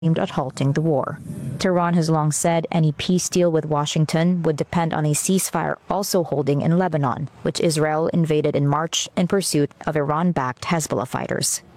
aimed at halting the war. Tehran has long said any peace deal with Washington would depend on a ceasefire also holding in Lebanon, which Israel invaded in March in pursuit of Iran-backed Hezbollah fighters.